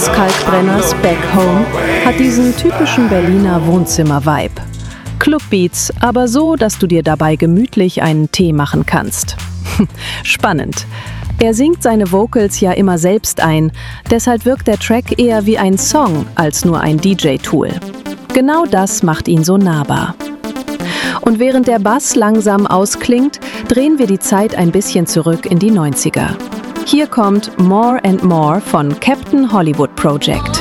Fritz Kalkbrenners Back Home hat diesen typischen Berliner Wohnzimmer-Vibe. Clubbeats, aber so, dass du dir dabei gemütlich einen Tee machen kannst. Spannend. Er singt seine Vocals ja immer selbst ein, deshalb wirkt der Track eher wie ein Song als nur ein DJ-Tool. Genau das macht ihn so nahbar. Und während der Bass langsam ausklingt, drehen wir die Zeit ein bisschen zurück in die 90er. Hier kommt More and More von Captain Hollywood Project.